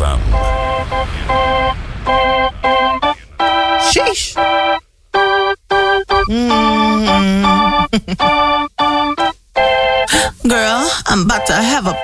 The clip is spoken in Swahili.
FM. Sheesh. Girl, I'm about to have a